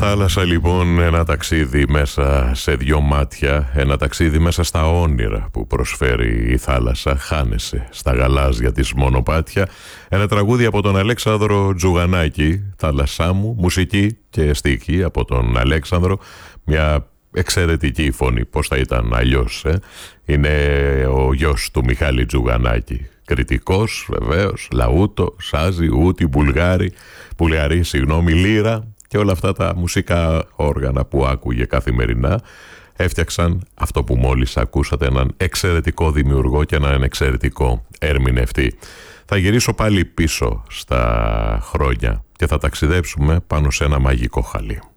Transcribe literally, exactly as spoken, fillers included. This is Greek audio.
Θάλασσα λοιπόν, ένα ταξίδι μέσα σε δυο μάτια, ένα ταξίδι μέσα στα όνειρα που προσφέρει η θάλασσα. Χάνεσαι στα γαλάζια της μονοπάτια. Ένα τραγούδι από τον Αλέξανδρο Τζουγανάκη, Θάλασσά μου, μουσική και στίχη από τον Αλέξανδρο. Μια εξαιρετική φωνή, πώς θα ήταν αλλιώς, ε? Είναι ο γιος του Μιχάλη Τζουγανάκη. Κριτικός βεβαίως, λαούτο, σάζι, ούτι, μπουλγάρι, πουλιαρί, συγγνώμη, λύρα και όλα αυτά τα μουσικά όργανα που άκουγε καθημερινά έφτιαξαν αυτό που μόλις ακούσατε, έναν εξαιρετικό δημιουργό και έναν εξαιρετικό ερμηνευτή. Θα γυρίσω πάλι πίσω στα χρόνια και θα ταξιδέψουμε πάνω σε ένα μαγικό χαλί.